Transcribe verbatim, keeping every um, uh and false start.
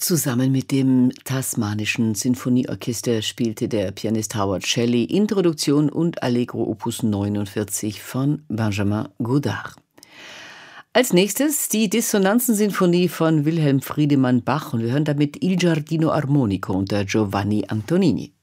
Zusammen mit dem Tasmanischen Sinfonieorchester spielte der Pianist Howard Shelley Introduktion und Allegro Opus neunundvierzig von Benjamin Godard. Als nächstes die Dissonanzen-Sinfonie von Wilhelm Friedemann Bach und wir hören damit Il Giardino Armonico unter Giovanni Antonini.